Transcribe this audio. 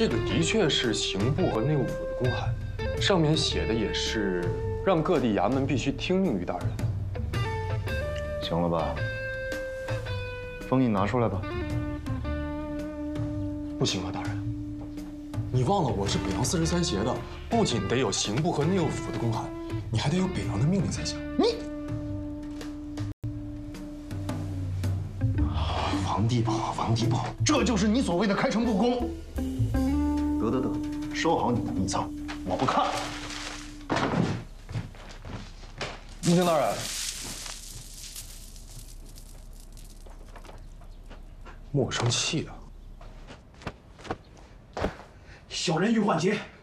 这个的确是刑部和内务府的公函，上面写的也是让各地衙门必须听命于大人。 行了吧？封印拿出来吧。 不行啊，大人，你忘了我是北洋43协的，不仅得有刑部和内务府的公函，你还得有北洋的命令才行。 王地保，王地保，这就是你所谓的开诚布公。得，收好你的密册，我不看。 宁卿大人，莫生气啊！ 小人欲换节，